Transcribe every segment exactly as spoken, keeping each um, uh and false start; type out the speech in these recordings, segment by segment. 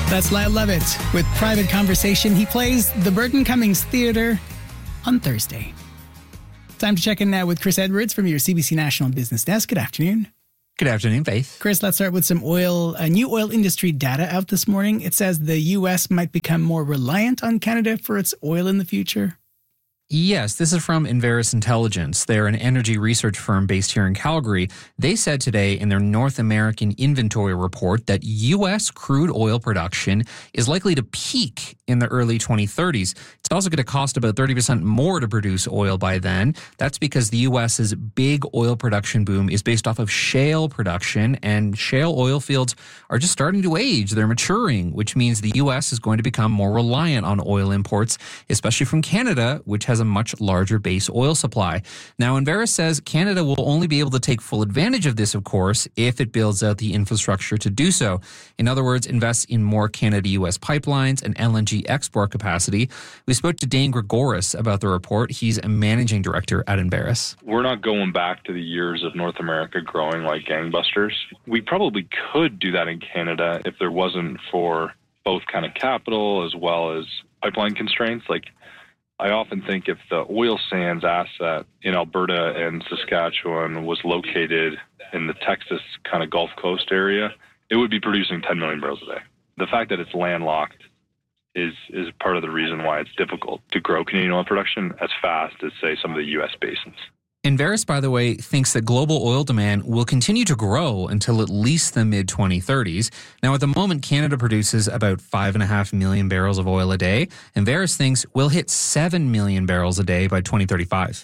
That's Lyle Lovett with Private Conversation. He plays the Burton Cummings Theatre on Thursday. Time to check in now with Chris Edwards from your C B C National Business Desk. Good afternoon. Good afternoon, Faith. Chris, let's start with some oil, uh, new oil industry data out this morning. It says the U S might become more reliant on Canada for its oil in the future. Yes, this is from Enverus Intelligence. They're an energy research firm based here in Calgary. They said today in their North American inventory report that U S crude oil production is likely to peak in the early twenty thirties. It's also going to cost about thirty percent more to produce oil by then. That's because the U S's big oil production boom is based off of shale production, and shale oil fields are just starting to age. They're maturing, which means the U S is going to become more reliant on oil imports, especially from Canada, which has a much larger base oil supply. Now, Enverus says Canada will only be able to take full advantage of this, of course, if it builds out the infrastructure to do so. In other words, invests in more Canada-U S pipelines and L N G export capacity. We spoke to Dane Gregoris about the report. He's a managing director at Enverus. We're not going back to the years of North America growing like gangbusters. We probably could do that in Canada if there wasn't for both kind of capital as well as pipeline constraints. Like, I often think if the oil sands asset in Alberta and Saskatchewan was located in the Texas kind of Gulf Coast area, it would be producing ten million barrels a day. The fact that it's landlocked is is part of the reason why it's difficult to grow Canadian oil production as fast as, say, some of the U S basins. Enverus, by the way, thinks that global oil demand will continue to grow until at least the mid twenty thirties. Now, at the moment, Canada produces about five point five million barrels of oil a day. Enverus thinks we'll hit seven million barrels a day by twenty thirty-five.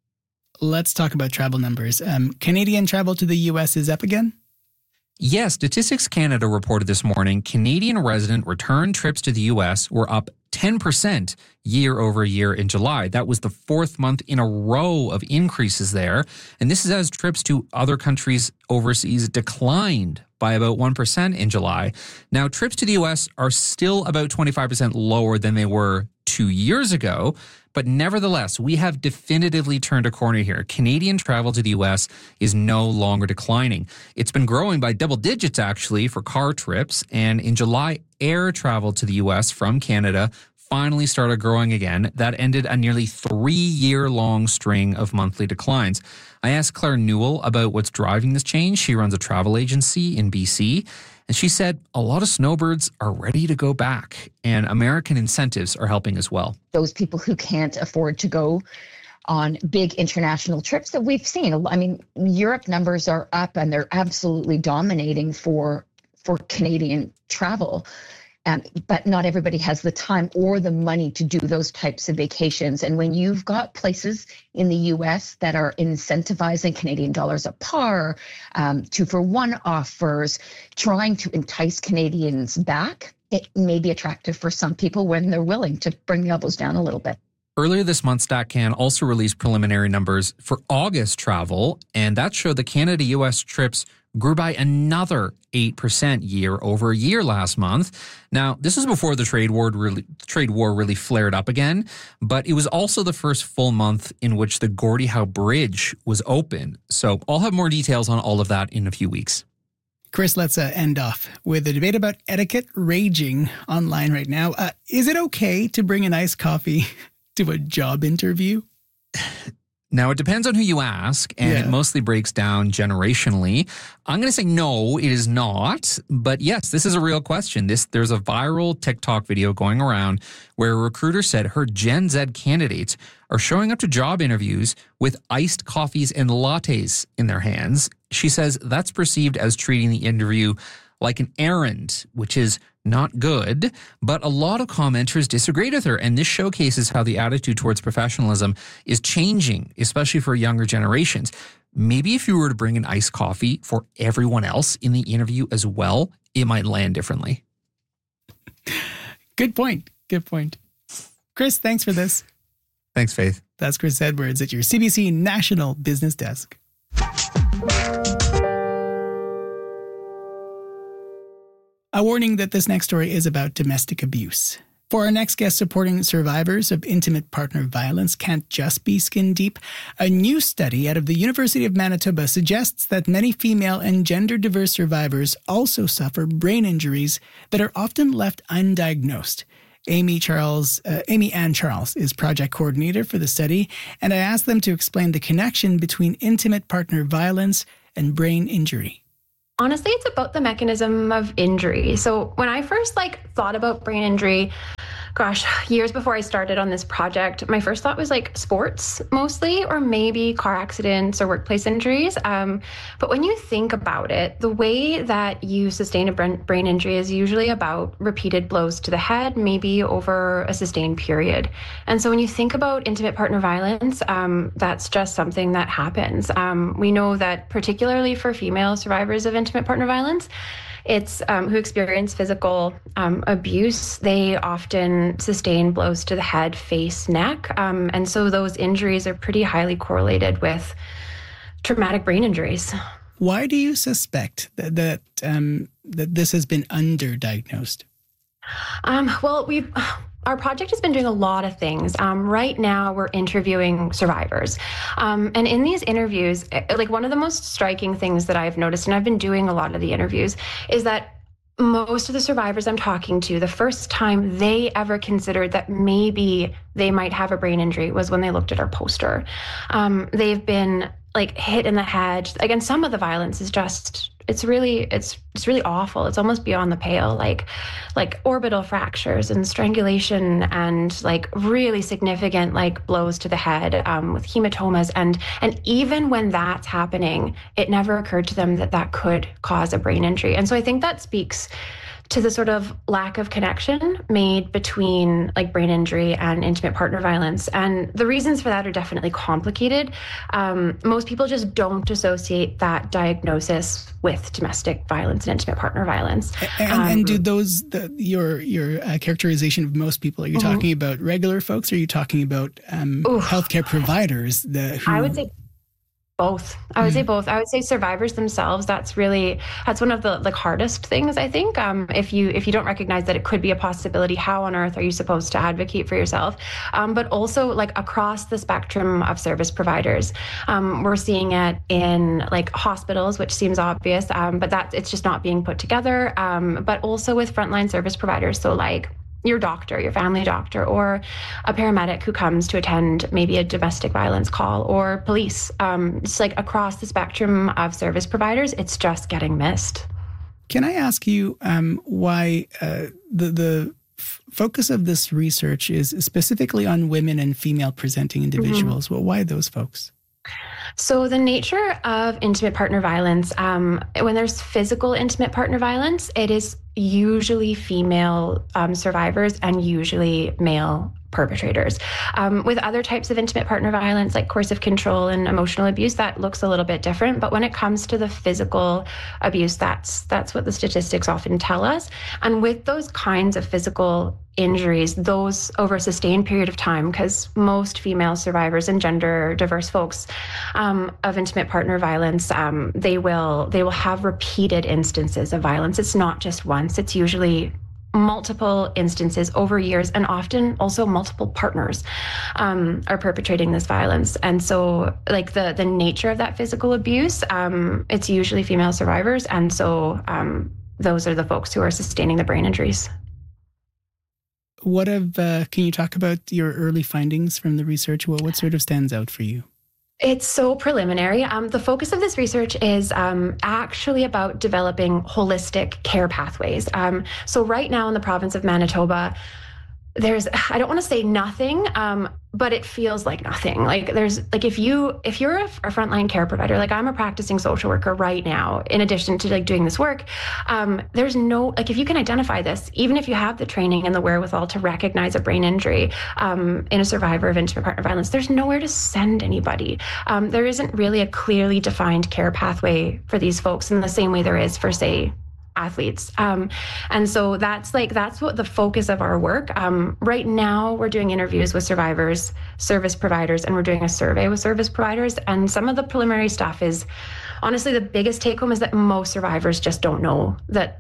Let's talk about travel numbers. Um, Canadian travel to the U S is up again? Yes, Statistics Canada reported this morning Canadian resident return trips to the U S were up ten percent year over year in July. That was the fourth month in a row of increases there. And this is as trips to other countries overseas declined by about one percent in July. Now, trips to the U S are still about twenty-five percent lower than they were two years ago. But nevertheless, we have definitively turned a corner here. Canadian travel to the U S is no longer declining. It's been growing by double digits, actually, for car trips. And in July, air travel to the U S from Canada finally started growing again. That ended a nearly three-year-long string of monthly declines. I asked Claire Newell about what's driving this change. She runs a travel agency in B C. And she said a lot of snowbirds are ready to go back, and American incentives are helping as well. Those people who can't afford to go on big international trips that we've seen. I mean, Europe numbers are up and they're absolutely dominating for for Canadian travel. Um, but not everybody has the time or the money to do those types of vacations. And when you've got places in the U S that are incentivizing Canadian dollars a par, um, two for one offers, trying to entice Canadians back, it may be attractive for some people when they're willing to bring the elbows down a little bit. Earlier this month, StatCan also released preliminary numbers for August travel, and that showed the Canada-U S trips grew by another eight percent year over year last month. Now, this is before the trade war really, trade war really flared up again, but it was also the first full month in which the Gordie Howe Bridge was open. So I'll have more details on all of that in a few weeks. Chris, let's uh, end off with a debate about etiquette raging online right now. Uh, is it okay to bring an iced coffee to a job interview? Now, it depends on who you ask, and yeah. it mostly breaks down generationally. I'm going to say no, it is not. But yes, this is a real question. This There's a viral TikTok video going around where a recruiter said her Gen Z candidates are showing up to job interviews with iced coffees and lattes in their hands. She says that's perceived as treating the interview like an errand, which is not good, but a lot of commenters disagreed with her, and this showcases how the attitude towards professionalism is changing, especially for younger generations. Maybe if you were to bring an iced coffee for everyone else in the interview as well, it might land differently. Good point. Good point. Chris, thanks for this. Thanks, Faith. That's Chris Edwards at your C B C National Business Desk. A warning that this next story is about domestic abuse. For our next guest, supporting survivors of intimate partner violence can't just be skin deep. A new study out of the University of Manitoba suggests that many female and gender-diverse survivors also suffer brain injuries that are often left undiagnosed. Amy Charles, uh, Amy Ann Charles is project coordinator for the study, and I asked them to explain the connection between intimate partner violence and brain injury. Honestly, it's about the mechanism of injury. So when I first like thought about brain injury, gosh, years before I started on this project, my first thought was like sports mostly, or maybe car accidents or workplace injuries. Um, but when you think about it, the way that you sustain a brain injury is usually about repeated blows to the head, maybe over a sustained period. And so when you think about intimate partner violence, um, that's just something that happens. Um, we know that particularly for female survivors of intimate partner violence, It's um, who experience physical um, abuse, they often sustain blows to the head, face, neck. Um, and so those injuries are pretty highly correlated with traumatic brain injuries. Why do you suspect that that, um, that this has been underdiagnosed? Um, well, we've... Our project has been doing a lot of things. Um, right now, we're interviewing survivors. Um, and in these interviews, like one of the most striking things that I've noticed, and I've been doing a lot of the interviews, is that most of the survivors I'm talking to, the first time they ever considered that maybe they might have a brain injury was when they looked at our poster. Um, they've been like hit in the head. Again, some of the violence is just, it's really, it's it's really awful. It's almost beyond the pale, like like orbital fractures and strangulation and like really significant like blows to the head um, with hematomas. And and even when that's happening, it never occurred to them that that could cause a brain injury. And so I think that speaks to the sort of lack of connection made between like brain injury and intimate partner violence. And the reasons for that are definitely complicated. Um, most people just don't associate that diagnosis with domestic violence and intimate partner violence. And, um, and do those, the, your your uh, characterization of most people, are you mm-hmm. talking about regular folks, or are you talking about um, healthcare providers? The, who... I would say both. I would mm. say both. I would say survivors themselves. That's really, that's one of the like hardest things, I think. Um, if you if you don't recognize that it could be a possibility, how on earth are you supposed to advocate for yourself? Um, but also like across the spectrum of service providers, um, we're seeing it in like hospitals, which seems obvious, um, but that it's just not being put together. Um, but also with frontline service providers, so like your doctor, your family doctor, or a paramedic who comes to attend maybe a domestic violence call, or police. Um, it's like across the spectrum of service providers, it's just getting missed. Can I ask you um, why uh, the, the f- focus of this research is specifically on women and female presenting individuals? Mm-hmm. Well, why those folks? So the nature of intimate partner violence, um, when there's physical intimate partner violence, it is usually female um, survivors and usually male perpetrators. Um, with other types of intimate partner violence, like coercive control and emotional abuse, that looks a little bit different. But when it comes to the physical abuse, that's that's what the statistics often tell us. And with those kinds of physical injuries, those over a sustained period of time, because most female survivors and gender diverse folks um, of intimate partner violence, um, they will they will have repeated instances of violence. It's not just once. It's usually multiple instances over years, and often also multiple partners um, are perpetrating this violence. And so like the the nature of that physical abuse, um, it's usually female survivors. And so um, those are the folks who are sustaining the brain injuries. What have, uh, can you talk about your early findings from the research? What, what sort of stands out for you? It's so preliminary. Um, the focus of this research is um, actually about developing holistic care pathways. Um, so right now in the province of Manitoba, there's, I don't want to say nothing, um, but it feels like nothing. Like there's, like if you, if you're a, a frontline care provider, like I'm a practicing social worker right now, in addition to like doing this work, um, there's no, like if you can identify this, even if you have the training and the wherewithal to recognize a brain injury um, in a survivor of intimate partner violence, there's nowhere to send anybody. Um, there isn't really a clearly defined care pathway for these folks in the same way there is for, say, athletes. Um, and so that's like, that's what the focus of our work. Um, right now we're doing interviews with survivors, service providers, and we're doing a survey with service providers. And some of the preliminary stuff is honestly, the biggest take home is that most survivors just don't know that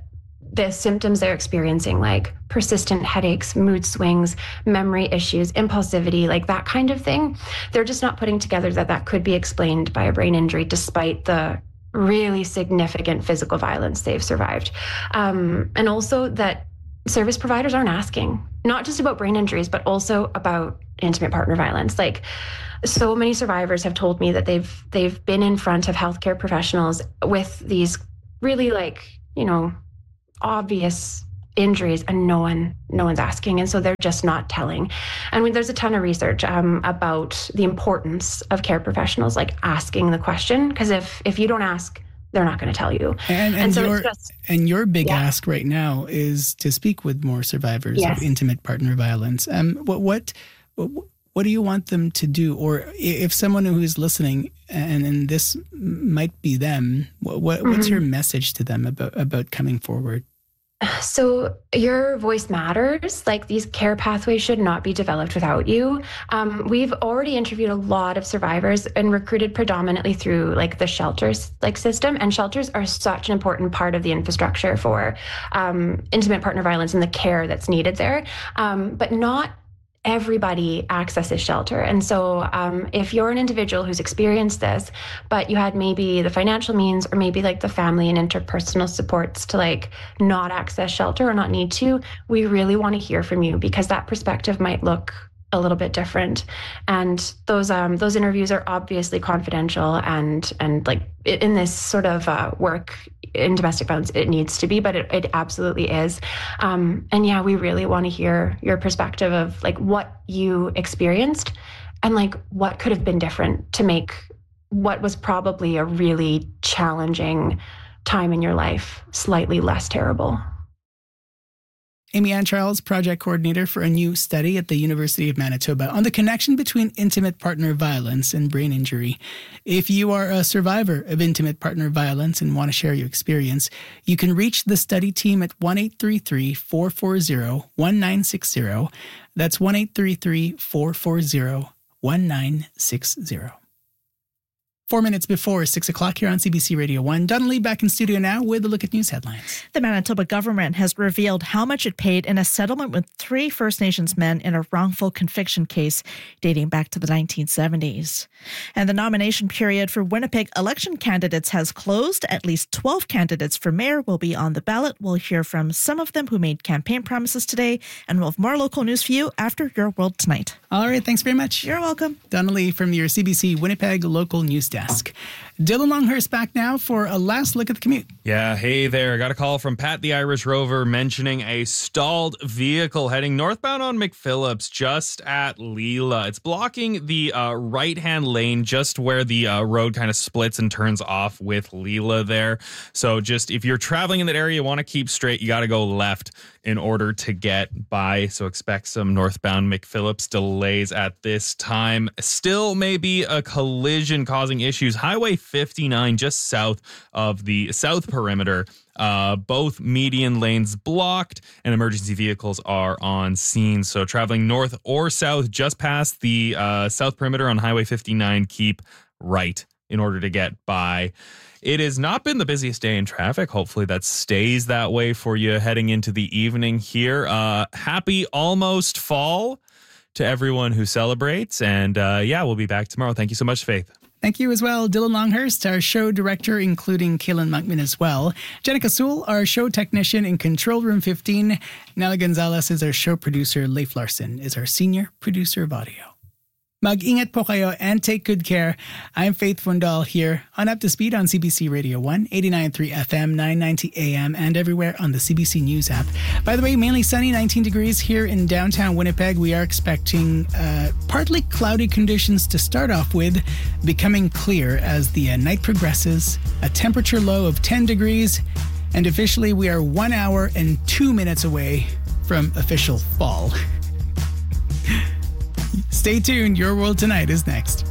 the symptoms they're experiencing, like persistent headaches, mood swings, memory issues, impulsivity, like that kind of thing, they're just not putting together that that could be explained by a brain injury despite the really significant physical violence they've survived. Um, and also that service providers aren't asking, not just about brain injuries, but also about intimate partner violence. Like, so many survivors have told me that they've they've been in front of healthcare professionals with these really, like, you know, obvious injuries, and no one no one's asking, and so they're just not telling. And when there's a ton of research um, about the importance of care professionals like asking the question, because if if you don't ask, they're not going to tell you. And, and, and so your, it's just, and your big yeah. ask right now is to speak with more survivors yes. of intimate partner violence. Um, what what what what do you want them to do? Or if someone who is listening, and, and this might be them, what, what mm-hmm. what's your message to them about about coming forward? So your voice matters. Like, these care pathways should not be developed without you. Um, we've already interviewed a lot of survivors and recruited predominantly through like the shelters like system. And shelters are such an important part of the infrastructure for um, intimate partner violence and the care that's needed there. Um, but not everybody accesses shelter. And so um, if you're an individual who's experienced this, but you had maybe the financial means or maybe like the family and interpersonal supports to like not access shelter or not need to, we really want to hear from you, because that perspective might look a little bit different. And those um those interviews are obviously confidential, and and like in this sort of uh, work in domestic violence, it needs to be, but it, it absolutely is. Um, and yeah, we really want to hear your perspective of like what you experienced and like what could have been different to make what was probably a really challenging time in your life slightly less terrible. Amy Ann Charles, project coordinator for a new study at the University of Manitoba on the connection between intimate partner violence and brain injury. If you are a survivor of intimate partner violence and want to share your experience, you can reach the study team at one eight three three, four four zero, one nine six zero. That's one eight three three, four four zero, one nine six zero. Four minutes before six o'clock here on C B C Radio one. Donnelly back in studio now with a look at news headlines. The Manitoba government has revealed how much it paid in a settlement with three First Nations men in a wrongful conviction case dating back to the nineteen seventies. And the nomination period for Winnipeg election candidates has closed. At least twelve candidates for mayor will be on the ballot. We'll hear from some of them who made campaign promises today, and we'll have more local news for you after Your World Tonight. All right, thanks very much. You're welcome. Donnelly from your C B C Winnipeg local news desk. Dylan Longhurst back now for a last look at the commute. Yeah, hey there. I got a call from Pat the Irish Rover mentioning a stalled vehicle heading northbound on McPhillips just at Leela. It's blocking the uh, right-hand lane just where the uh, road kind of splits and turns off with Leela there. So just if you're traveling in that area, you want to keep straight, you got to go left in order to get by. So expect some northbound McPhillips delays at this time. Still maybe a collision causing issues. Highway fifty-nine just south of the south perimeter. Uh, both median lanes blocked and emergency vehicles are on scene. So traveling north or south just past the uh, south perimeter on Highway fifty-nine, keep right in order to get by. It has not been the busiest day in traffic. Hopefully that stays that way for you heading into the evening here. Uh, happy almost fall to everyone who celebrates. And uh, yeah, we'll be back tomorrow. Thank you so much, Faith. Thank you as well, Dylan Longhurst, our show director, including Kaylin Monkman as well. Jenica Sewell, our show technician in Control Room fifteen. Nella Gonzalez is our show producer. Leif Larson is our senior producer of audio. Mag-ingat po kayo and take good care. I'm Faith Fundal here on Up to Speed on C B C Radio one, eighty-nine point three F M, nine ninety A M, and everywhere on the C B C News app. By the way, mainly sunny, nineteen degrees here in downtown Winnipeg. We are expecting uh, partly cloudy conditions to start off with, becoming clear as the uh, night progresses. A temperature low of ten degrees, and officially we are one hour and two minutes away from official fall. Stay tuned. Your World Tonight is next.